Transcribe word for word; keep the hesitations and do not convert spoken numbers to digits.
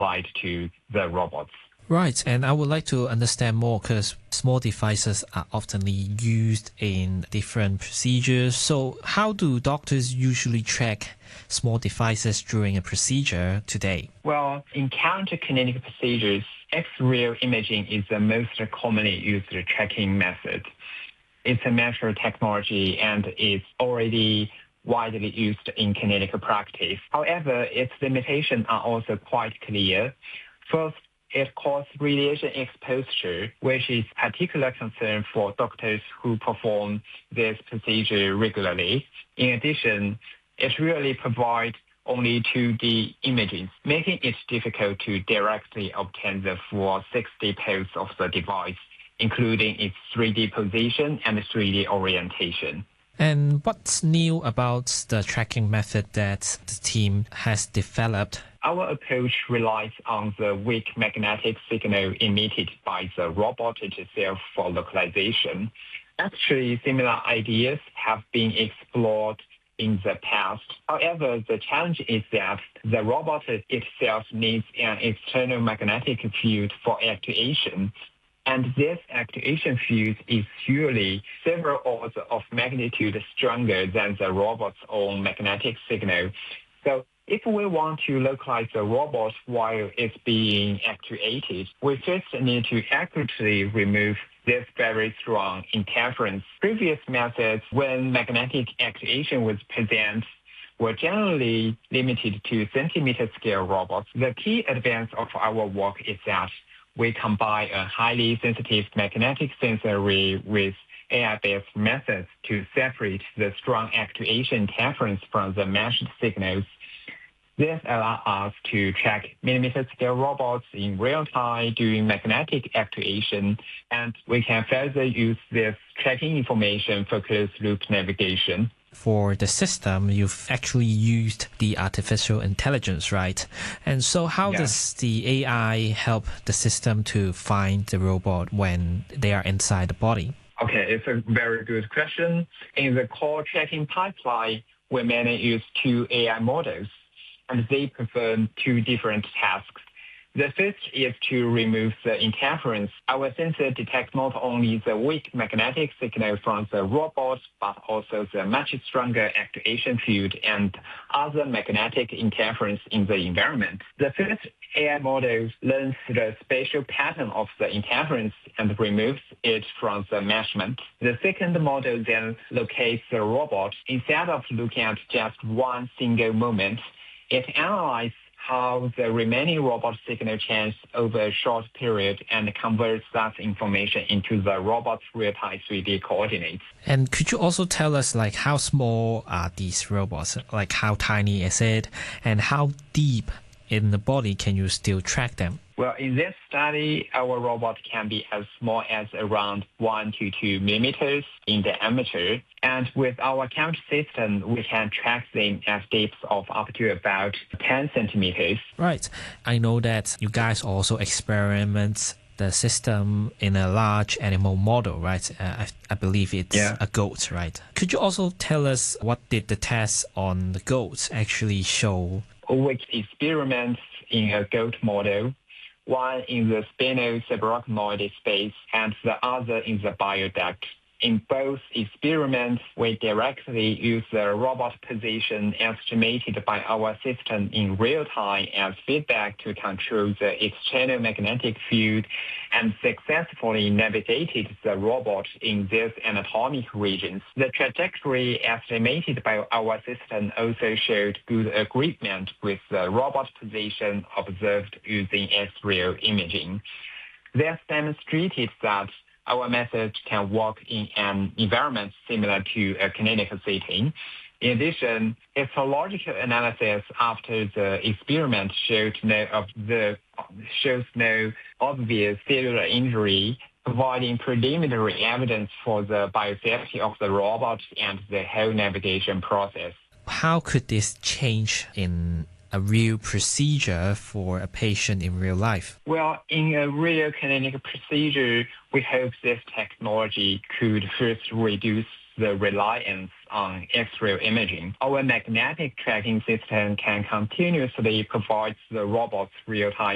applied to the robots. Right, and I would like to understand more because small devices are often used in different procedures. So how do doctors usually track small devices during a procedure today? Well, in counter clinical procedures, X-ray imaging is the most commonly used tracking method. It's a mature technology and is already widely used in clinical practice. However, its limitations are also quite clear. First, it causes radiation exposure, which is a particular concern for doctors who perform this procedure regularly. In addition, it really provides only two D images, making it difficult to directly obtain the full six D pose of the device, including its three D position and three D orientation. And what's new about the tracking method that the team has developed? Our approach relies on the weak magnetic signal emitted by the robot itself for localization. Actually, similar ideas have been explored in the past. However, the challenge is that the robot itself needs an external magnetic field for actuation. And this actuation field is usually several orders of magnitude stronger than the robot's own magnetic signal. So if we want to localize the robot while it's being actuated, we first need to accurately remove this very strong interference. Previous methods, when magnetic actuation was present, were generally limited to centimeter scale robots. The key advance of our work is that we combine a highly sensitive magnetic sensor with A I-based methods to separate the strong actuation interference from the meshed signals. This allows us to track millimeter-scale robots in real time during magnetic actuation, and we can further use this tracking information for closed-loop navigation. For the system, you've actually used the artificial intelligence, right? And so how yeah. does the A I help the system to find the robot when they are inside the body? Okay, it's a very good question. In the core tracking pipeline, we mainly use two A I models, and they perform two different tasks. The first is to remove the interference. Our sensor detects not only the weak magnetic signal from the robot, but also the much stronger actuation field and other magnetic interference in the environment. The first A I model learns the spatial pattern of the interference and removes it from the measurement. The second model then locates the robot. Instead of looking at just one single moment, it analyzes how the remaining robot signal changes over a short period and converts that information into the robot's real-time three D coordinates. And could you also tell us, like, how small are these robots? Like, how tiny is it? And how deep in the body can you still track them? Well, in this study, our robot can be as small as around one to two millimeters in diameter. And with our count system, we can track them at depths of up to about ten centimeters. Right. I know that you guys also experiment the system in a large animal model, right? Uh, I, I believe it's yeah. a goat, right? Could you also tell us what did the tests on the goats actually show? Which experiments in a goat model, one in the spinal subarachnoid space and the other in the bile duct. In both experiments, we directly use the robot position estimated by our system in real time as feedback to control the external magnetic field and successfully navigated the robot in these anatomic regions. The trajectory estimated by our system also showed good agreement with the robot position observed using X-ray imaging. This demonstrated that our method can work in an environment similar to a clinical setting. In addition, histological analysis after the experiment showed no, of the, shows no obvious cellular injury, providing preliminary evidence for the biosafety of the robot and the whole navigation process. How could this change in a real procedure for a patient in real life? Well, in a real clinical procedure, we hope this technology could first reduce the reliance on X-ray imaging. Our magnetic tracking system can continuously provide the robot's real-time